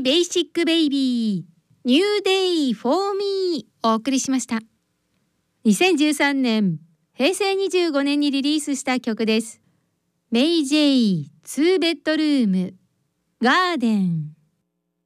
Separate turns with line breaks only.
ベーシックベイビーニューデイフォーミーお送りしました。2013年平成25年にリリースした曲です。メイジェイ2ベッドルームガーデン。